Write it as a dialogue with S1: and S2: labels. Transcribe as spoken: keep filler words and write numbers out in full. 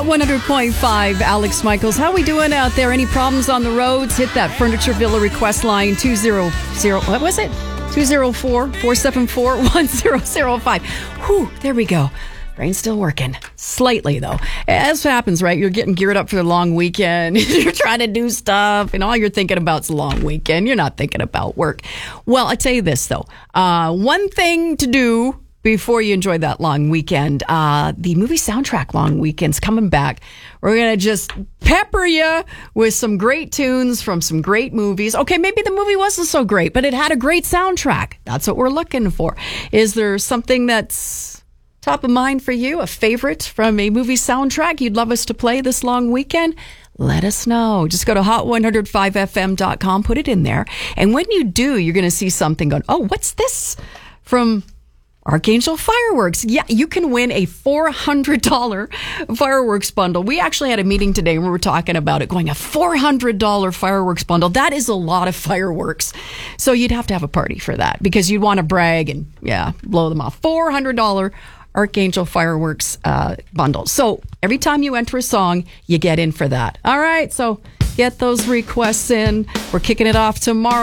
S1: Hot one hundred point five, Alex Michaels. How we doing out there? Any problems on the roads? Hit that Furniture Villa request line two hundred, what was it? two oh four, four seven four, one zero zero five. Whew, there we go. Brain's still working. Slightly, though. As happens, right? You're getting geared up for the long weekend. You're trying to do stuff, and all you're thinking about is the long weekend. You're not thinking about work. Well, I tell you this, though. Uh, one thing to do before you enjoy that long weekend, uh, the movie soundtrack long weekend's coming back. We're going to just pepper you with some great tunes from some great movies. Okay, maybe the movie wasn't so great, but it had a great soundtrack. That's what we're looking for. Is there something that's top of mind for you, a favorite from a movie soundtrack you'd love us to play this long weekend? Let us know. Just go to hot one oh five f m dot com, put it in there. And when you do, you're going to see something going, oh, what's this from Archangel Fireworks? Yeah, you can win a four hundred dollars fireworks bundle. We actually had a meeting today and we were talking about it, going a four hundred dollars fireworks bundle. That is a lot of fireworks. So you'd have to have a party for that because you'd want to brag and, yeah, blow them off. four hundred dollars Archangel Fireworks uh, bundle. So every time you enter a song, you get in for that. All right, so get those requests in. We're kicking it off tomorrow.